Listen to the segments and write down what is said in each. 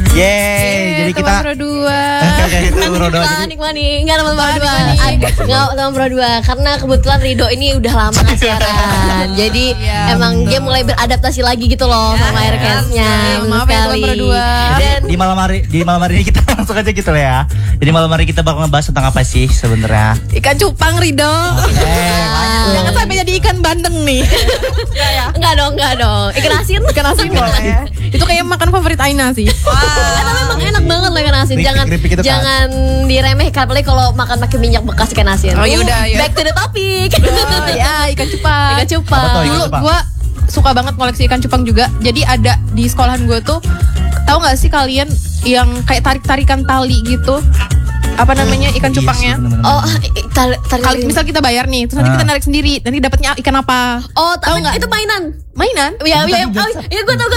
Yeay, jadi kita Pro 2. itu Pro 2 jadi Nikmani, enggak teman Pro 2. Enggak teman Pro 2 karena kebetulan Rido ini udah lama nggak siaran. Jadi emang dia mulai beradaptasi lagi gitu loh sama Aircast-nya. Maaf ya teman Pro 2. Dan di malam hari ini kita langsung aja gitu lah ya. Jadi malam hari kita bakal ngebahas tentang apa sih sebenarnya? Ikan cupang Rido. Jangan sampai jadi ikan bandeng nih. enggak dong. Ikan asin. Ikan asin ya. Itu kayak makan favorit Aina sih. Tapi memang enak banget loh ikan asin. Keripik itu kan. Jangan diremehkan apalagi kalau makan pakai minyak bekas ikan asin. Oh, yaudah, ya. Back to the topic. Ya, ikan cupang. Ikan cupang. Apa tuh, ikan Dulu cupang? gue suka banget koleksi ikan cupang juga. Jadi ada di sekolahan gue tuh, tahu nggak sih kalian yang kayak tarik-tarikan tali gitu? Apa namanya ikan Iya sih, cupangnya? bener-bener. Oh, tarik. Kali misal kita bayar nih, terus nanti kita narik sendiri, nanti dapatnya ikan apa? Oh, Tahu nggak? itu mainan. Mainan? Iya, gue tahu.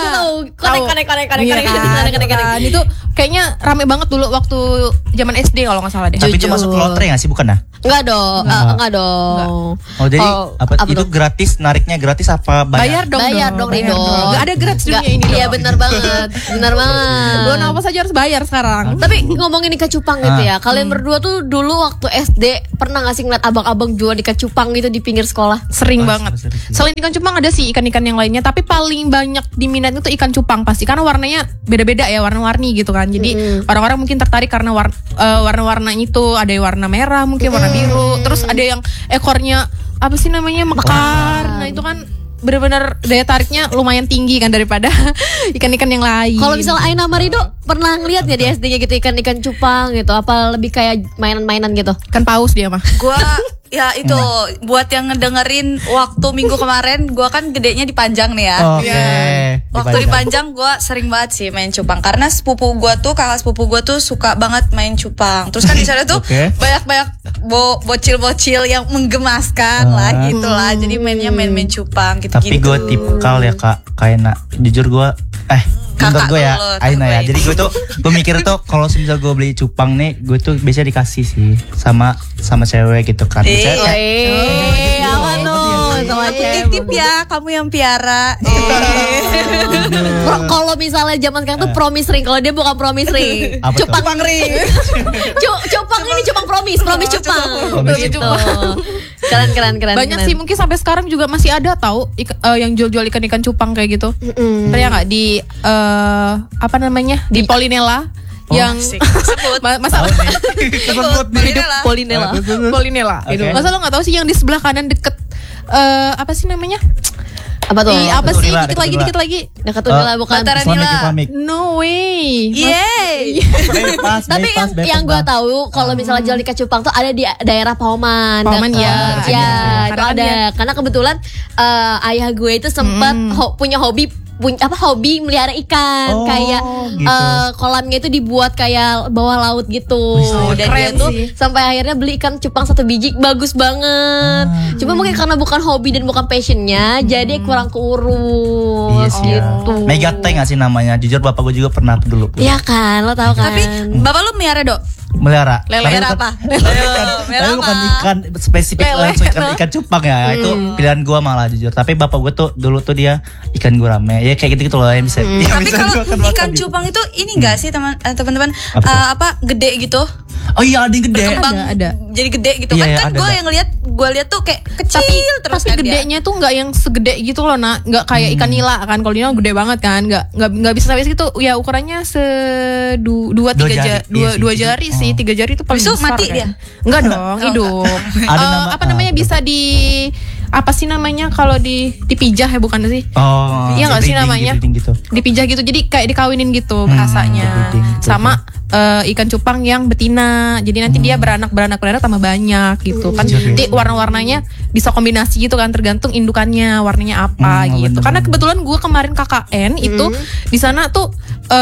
Konek. Kan itu kayaknya rame banget dulu waktu zaman SD kalau nggak salah deh. Tapi itu masuk ke lotre nggak sih, bukan nah? Enggak dong. Oh jadi apa itu dong? gratis, nariknya gratis apa Bayar bayar? dong. Bayar dong. Gak ada gratis dunia Nggak, ini. Iya dong. benar banget. Lo apa saja harus bayar sekarang. Tapi ngomongin ikan cupang gitu ya. Kalian berdua tuh dulu waktu SD pernah nggak sih ngeliat abang-abang jual ikan cupang gitu di pinggir sekolah? Sering Oh, banget. sering. Selain ikan cupang ada sih ikan-ikan yang lainnya, tapi paling banyak diminati itu ikan cupang pasti karena warnanya beda-beda ya, warna-warni gitu kan. Jadi orang-orang mungkin tertarik karena warna-warnanya itu ada yang warna merah, mungkin warna biru, terus ada yang ekornya apa sih namanya mekar. Nah itu kan benar-benar daya tariknya lumayan tinggi kan daripada ikan-ikan yang lain. Kalau misalnya Aina Marido pernah ngeliat ya di SD-nya gitu ikan-ikan cupang gitu? Apa lebih kayak mainan-mainan gitu? Kan paus dia mah. Gua ya itu buat yang ngedengerin waktu minggu kemarin gua kan gedenya di Panjang nih ya. Oke. Waktu di Panjang gua sering banget sih main cupang karena kakak sepupu gua tuh suka banget main cupang. Terus kan di sana tuh Oke. banyak bocil-bocil yang menggemaskan lah gitu lah. Jadi mainnya main cupang gitu. Tapi gue tipikal ya kak, kayak jujur gue menurut gue ya lu, Aina ya. kakak Jadi gue mikir tuh kalau misal gue beli cupang nih, gue tuh biasanya dikasih sih sama cewek gitu kan. Biasanya kayak, Apa tuh? Sama Titip ya kamu yang piara. Kalau misalnya zaman sekarang tuh promise ring, kalau dia bukan promise ring, Apa tuh? cupang ring. Cupang ini cupang promise cupang. Promise Gitu. Keren. Banyak sih, mungkin sampai sekarang juga masih ada tahu yang jual-jual ikan-ikan cupang kayak gitu. Pernah nggak di apa namanya di Polinella yang Sebut. masalah Polinella. Polinella gitu. Oke. Masa lo nggak tahu sih yang di sebelah kanan deket apa sih namanya? Apa tuh? Apa Dekat sih Unila, dikit dekat lagi. Dekat Unila bukan. Bataran Islamic. No way. Yeay. Bebas, Tapi yang gue tahu kalau misalnya jual ikan cupang tuh ada di daerah Pauman. Pauman, dekat. ya. Ya, itu Karena kan ada. Karena kebetulan ayah gue itu sempat punya hobi melihara ikan. Oh, Kayak gitu. kolamnya itu dibuat kayak bawah laut gitu. Dan dia keren tuh sih. sampai akhirnya beli ikan cupang 1 biji, bagus banget. Cuma mungkin karena bukan hobi dan bukan passionnya, jadi kurang Iya keurus sih ya. gitu. Megateng nggak sih namanya? Jujur bapak gue juga pernah dulu. Iya kan, lo tahu kan? Tapi bapak lu miara Dok? Melihara. Lele Tapi apa? Tapi bukan ikan spesifik langsung ikan cupang ya. Itu pilihan gue malah jujur. Tapi bapak gue tuh dulu tuh dia ikan gurame. Ya kayak gitu loh yang bisa. yang Tapi bisa kalau dimakan ikan wasabi. cupang itu ini enggak sih teman-teman Apa tuh? apa gede gitu? Oh iya ada yang gede. Berkembang Ada. jadi gede gitu Iya, kan? iya, Kan ada, gue ada. yang lihat tuh kayak kecil terus Tapi kan dia. gedenya tuh nggak yang segede gitu loh, nak, nggak kayak ikan nila kan. Kalau nila gede banget kan, nggak bisa sampai segitu. Ya ukurannya dua Dua jari, iya sih. dua jari sih, 3 jari itu paling Habis itu besar mati kan. dia? Enggak dong, hidup. Ada nama- apa namanya bisa di apa sih namanya kalau dipijah ya bukan sih? Oh. Iya nggak sih namanya? breeding gitu. Dipijah gitu, jadi kayak dikawinin gitu bahasanya. breeding, betul. Sama ikan cupang yang betina. Jadi nanti dia beranak tambah banyak gitu kan. Nanti warna-warnanya bisa kombinasi gitu kan, tergantung indukannya warnanya apa gitu. Bener. Karena kebetulan gue kemarin KKN itu di sana tuh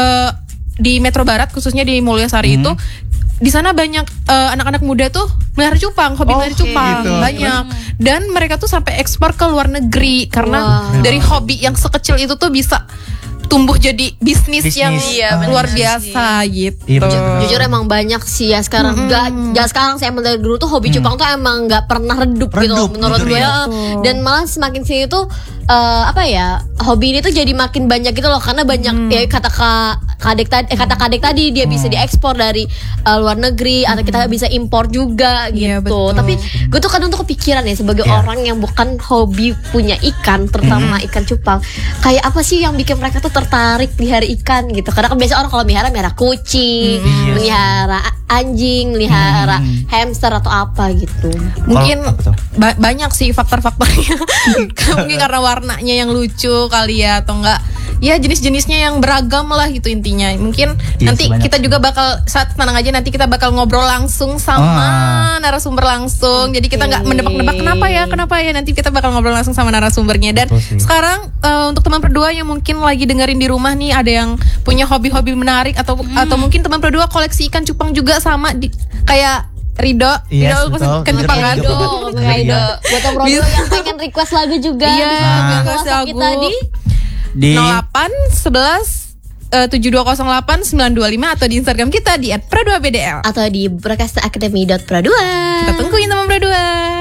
di Metro Barat khususnya di Mulyasari itu di sana banyak anak-anak muda tuh melihara cupang, hobi melihara cupang gitu. banyak. Dan mereka tuh sampai ekspor ke luar negeri karena dari hobi yang sekecil itu tuh bisa tumbuh jadi bisnis yang Iya, bener luar sih. biasa gitu. Iya, bener. Jujur emang banyak sih ya sekarang. Gak sekarang sih, emang dari dulu tuh hobi cupang tuh emang gak pernah redup gitu Redup, menurut jujur gue. ya. Dan malah semakin sini tuh apa ya, hobi ini tuh jadi makin banyak gitu loh. Karena banyak ya kata Kak kata kadek tadi dia bisa diekspor dari luar negeri atau kita bisa impor juga Iya, gitu. betul. Tapi gue tuh kadang tuh kepikiran ya sebagai Iya. orang yang bukan hobi punya ikan, terutama ikan cupang. Kayak apa sih yang bikin mereka tuh tertarik melihara ikan gitu? Karena kan biasa orang kalau melihara kucing, melihara anjing, melihara hamster atau apa gitu. Mungkin Kalau- apa tuh? banyak sih faktor-faktornya. Mungkin karena warnanya yang lucu kali ya, atau enggak ya jenis-jenisnya yang beragam lah gitu intinya. Mungkin Iya nanti sih, banyak kita sih. juga bakal, saat tenang aja, nanti kita bakal ngobrol langsung sama narasumber langsung. Jadi kita nggak mendebak-debak kenapa ya, nanti kita bakal ngobrol langsung sama narasumbernya. Dan Betul sih. sekarang untuk teman berdua yang mungkin lagi dengerin di rumah nih, ada yang punya hobi-hobi menarik atau mungkin teman berdua koleksi ikan cupang juga sama kayak Rido. Yes, Rido betul. ikan cupang kan? Rido. Rido. Buat Om Rodo yang pengen request lagu juga Iya, bisa request WhatsApp lagu. kita Di 08 11 7208 925 atau di Instagram kita di @pra2bdl. atau di broadcasteracademy.pro2. Kita tungguin teman berdua.